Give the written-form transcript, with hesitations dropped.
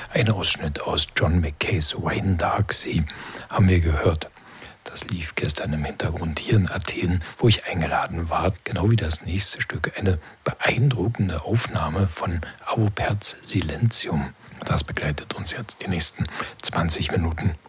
Ein Ausschnitt aus John Mackays Wine Dark Sea haben wir gehört. Das lief gestern im Hintergrund hier in Athen, wo ich eingeladen war. Genau wie das nächste Stück, eine beeindruckende Aufnahme von Auperz Silentium. Das begleitet uns jetzt die nächsten 20 Minuten